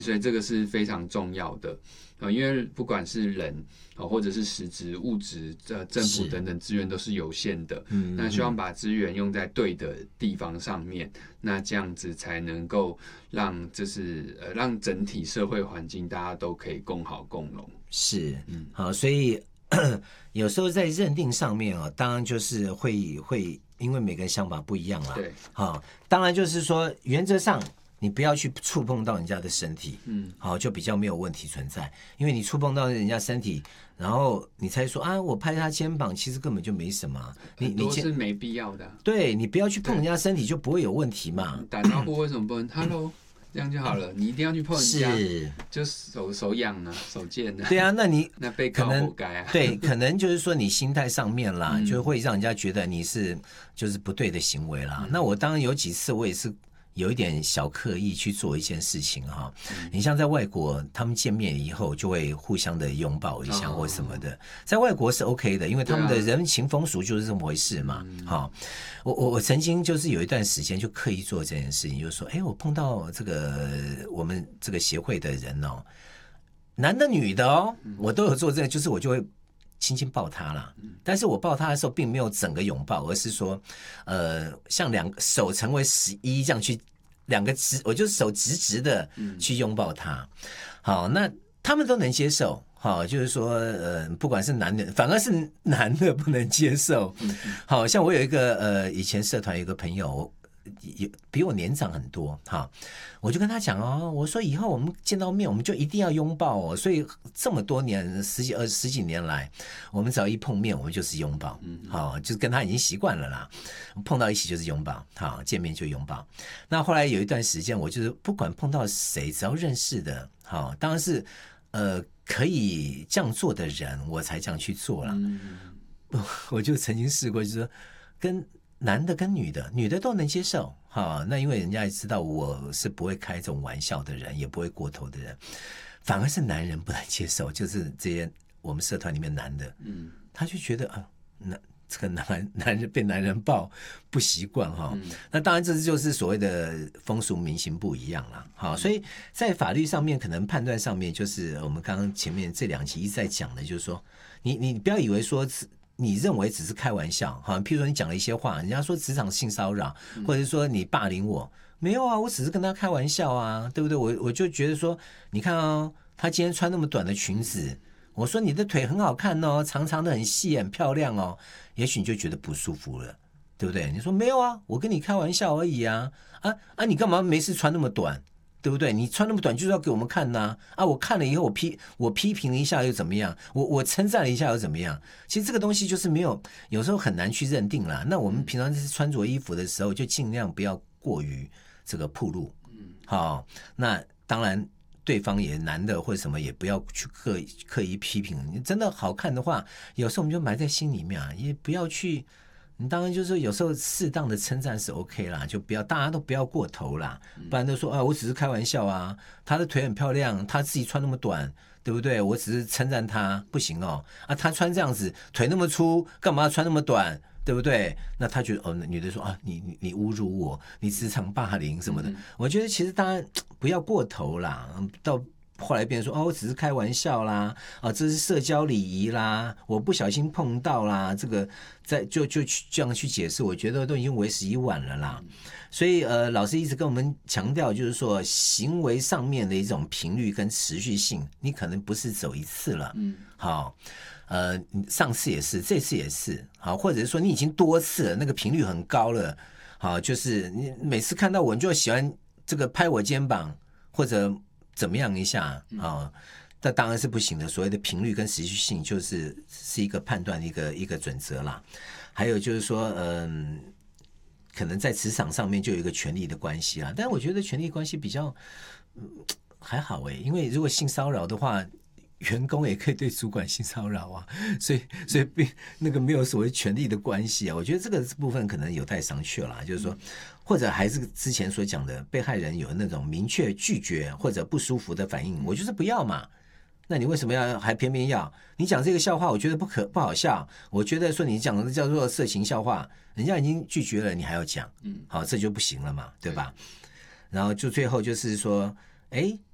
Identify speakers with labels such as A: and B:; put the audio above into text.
A: 所以这个是非常重要的。因为不管是人或者是实质物质政府等等资源都是有限的，那希望把资源用在对的地方上面，那这样子才能够让让整体社会环境大家都可以共好共荣。
B: 是，好，所以有时候在认定上面当然就是会因为每个人想法不一样啦，
A: 对，
B: 好，当然就是说原则上你不要去触碰到人家的身体，好，就比较没有问题存在。因为你触碰到人家身体，然后你才说啊，我拍他肩膀，其实根本就没什么。
A: 很多是没必要的。
B: 对，你不要去碰人家身体，就不会有问题嘛。
A: 打招呼为什么不能 ？Hello， 这样就好了。你一定要去碰人家，是就手痒呢，手贱呢。
B: 对啊，那
A: 被告活该啊。
B: 对，可能就是说你心态上面啦，就会让人家觉得你是就是不对的行为啦。那我当然有几次我也是有一点小刻意去做一件事情哈，你像在外国，他们见面以后就会互相的拥抱一下或什么的，在外国是 OK 的，因为他们的人情风俗就是这么回事嘛。好，我曾经就是有一段时间就刻意做这件事情，就是说，我碰到这个我们这个协会的人男的女的我都有做这个，就是我就会轻轻抱他啦，但是我抱他的时候并没有整个拥抱，而是说像两个手成为11这样去两个我就手直直的去拥抱他。好，那他们都能接受。好，就是说不管是男的，反而是男的不能接受。好像我有一个以前社团有一个朋友比我年长很多，我就跟他讲我说以后我们见到面我们就一定要拥抱所以这么多年十几年来，我们只要一碰面我们就是拥抱，就是跟他已经习惯了啦，碰到一起就是拥抱，见面就拥抱。那后来有一段时间，我就是不管碰到谁，只要认识的，当然是可以这样做的人，我才这样去做啦。我就曾经试过，就是说跟男的跟女的都能接受，那因为人家也知道我是不会开这种玩笑的人，也不会过头的人，反而是男人不能接受，就是这些我们社团里面男的，他就觉得这个男人被男人抱不习惯那当然这就是所谓的风俗民情不一样啦。所以在法律上面可能判断上面，就是我们刚刚前面这2集一直在讲的，就是说你不要以为说你认为只是开玩笑，譬如说你讲了一些话，人家说职场性骚扰，或者说你霸凌我，没有啊，我只是跟他开玩笑啊，对不对？我就觉得说，你看他今天穿那么短的裙子，我说你的腿很好看长长的很细很漂亮也许你就觉得不舒服了，对不对？你说没有啊，我跟你开玩笑而已啊，你干嘛没事穿那么短？对不对？你穿那么短就是要给我们看呐！我看了以后我批评了一下又怎么样？我称赞了一下又怎么样？其实这个东西就是有时候很难去认定啦。那我们平常穿着衣服的时候，就尽量不要过于这个暴露。好，那当然对方也男的或者什么也不要去刻意批评。你真的好看的话，有时候我们就埋在心里面也不要去。你当然就是有时候适当的称赞是 OK 啦，就不要大家都不要过头啦，不然都说我只是开玩笑啊，他的腿很漂亮，他自己穿那么短，对不对？我只是称赞他，不行他穿这样子腿那么粗，干嘛穿那么短，对不对？那他觉得女的说你侮辱我，你职场霸凌什么的，我觉得其实当然不要过头啦，到后来变成说我只是开玩笑啦，这是社交礼仪啦，我不小心碰到啦，这个就这样去解释，我觉得都已经为时已晚了啦。所以老师一直跟我们强调，就是说行为上面的一种频率跟持续性，你可能不是走一次了，好，上次也是，这次也是，好，或者是说你已经多次了，那个频率很高了，好，就是你每次看到我，你就喜欢这个拍我肩膀或者怎么样一下那当然是不行的。所谓的频率跟持续性，就是一个判断的一个准则啦。还有就是说，可能在职场上面就有一个权力的关系啦。但是我觉得权力关系比较还好因为如果性骚扰的话，员工也可以对主管性骚扰所以那个没有所谓权力的关系我觉得这个部分可能有待商榷啦，就是说。或者还是之前所讲的，被害人有那种明确拒绝或者不舒服的反应，我就是不要嘛。那你为什么还偏偏要？你讲这个笑话，我觉得不好笑。我觉得说你讲的叫做色情笑话，人家已经拒绝了，你还要讲，好，这就不行了嘛，对吧？然后就最后就是说，